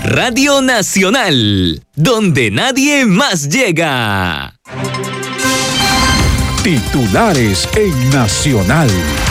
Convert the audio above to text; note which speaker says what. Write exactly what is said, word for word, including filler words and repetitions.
Speaker 1: Radio Nacional, donde nadie más llega.
Speaker 2: Titulares en Nacional.